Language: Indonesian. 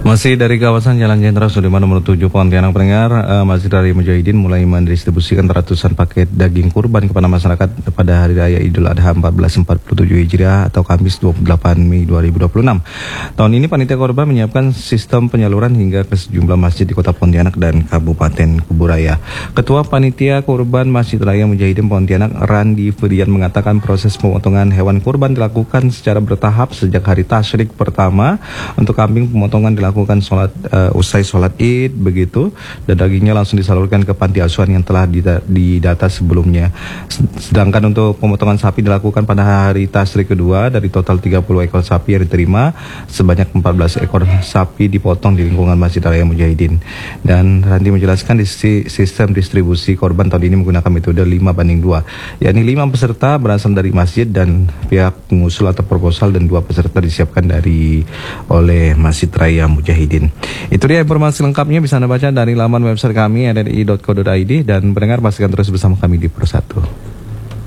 Masih dari kawasan Jalan Jenderal Sudirman nomor 7 Pontianak pendengar, Masjid Raya Mujahidin mulai mendistribusikan ratusan paket daging kurban kepada masyarakat pada Hari Raya Idul Adha 1447 Hijriah atau Kamis 28 Mei 2026. Tahun ini panitia kurban menyiapkan sistem penyaluran hingga ke sejumlah masjid di Kota Pontianak dan Kabupaten Kuburaya. Ketua Panitia Kurban Masjid Raya Mujahidin Pontianak, Randi Firdian, mengatakan proses pemotongan hewan kurban dilakukan secara bertahap sejak hari tasyrik pertama. Untuk kambing, pemotongan dilakukan usai sholat id begitu, dan dagingnya langsung disalurkan ke panti asuhan yang telah didata sebelumnya. Sedangkan untuk pemotongan sapi dilakukan pada hari tasyrik kedua. Dari total 30 ekor sapi yang diterima, sebanyak 14 ekor sapi dipotong di lingkungan Masjid Raya Mujahidin. Dan Randi menjelaskan di sistem distribusi korban tahun ini menggunakan metode 5:2, yakni 5 peserta berasal dari masjid dan pihak pengusul atau proposal, dan 2 peserta disiapkan oleh Masjid Raya Mujahidin. Itu dia informasi lengkapnya, bisa Anda baca dari laman website kami rri.co.id, dan pendengar pastikan terus bersama kami di Persatu.